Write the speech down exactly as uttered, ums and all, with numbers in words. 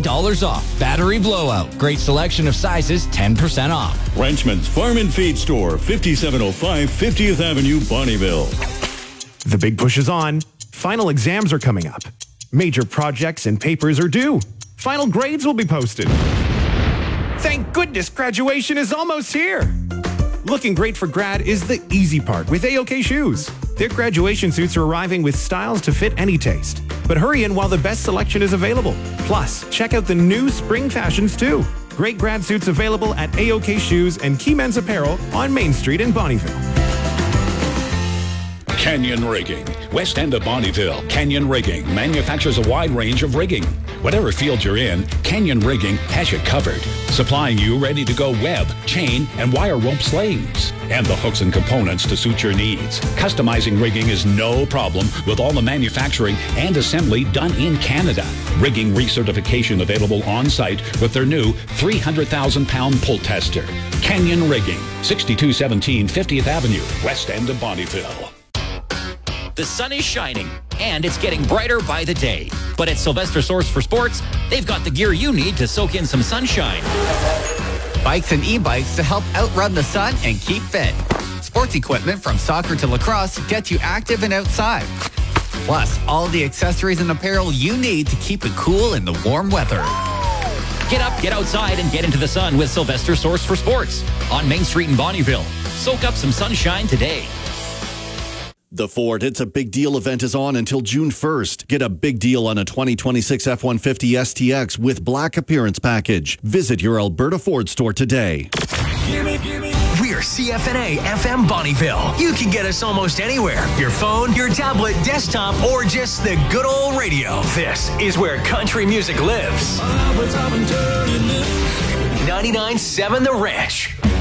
dollars off. Battery blowout. Great selection of sizes, ten percent off. Ranchman's Farm and Feed Store, fifty-seven oh five fiftieth Avenue, Bonnyville. The big push is on. Final exams are coming up. Major projects and papers are due. Final grades will be posted. Thank goodness graduation is almost here. Looking great for grad is the easy part with A O K Shoes. Their graduation suits are arriving with styles to fit any taste. But hurry in while the best selection is available. Plus, check out the new spring fashions too. Great grad suits available at A O K Shoes and Key Men's Apparel on Main Street in Bonnyville. Canyon Rigging. West end of Bonnyville, Canyon Rigging manufactures a wide range of rigging. Whatever field you're in, Canyon Rigging has you covered. Supplying you ready-to-go web, chain, and wire rope slings. And the hooks and components to suit your needs. Customizing rigging is no problem with all the manufacturing and assembly done in Canada. Rigging recertification available on-site with their new three hundred thousand pound pull tester. Canyon Rigging, sixty-two seventeen fiftieth Avenue, west end of Bonnyville. The sun is shining, and it's getting brighter by the day. But at Sylvester Source for Sports, they've got the gear you need to soak in some sunshine. Bikes and e-bikes to help outrun the sun and keep fit. Sports equipment from soccer to lacrosse gets you active and outside. Plus, all the accessories and apparel you need to keep it cool in the warm weather. Get up, get outside, and get into the sun with Sylvester Source for Sports on Main Street in Bonnyville. Soak up some sunshine today. The Ford It's a Big Deal event is on until June first. Get a big deal on a twenty twenty-six F one fifty S T X with Black Appearance Package. Visit your Alberta Ford store today. We're C F N A F M Bonnyville. You can get us almost anywhere. Your phone, your tablet, desktop, or just the good old radio. This is where country music lives. ninety-nine point seven The Ranch.